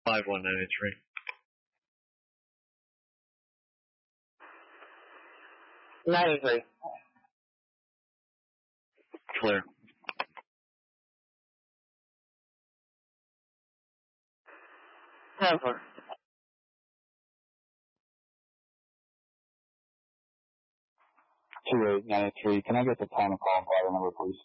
5193. '93. Clear. Over. 2893. Can I get the time and call by the number, please?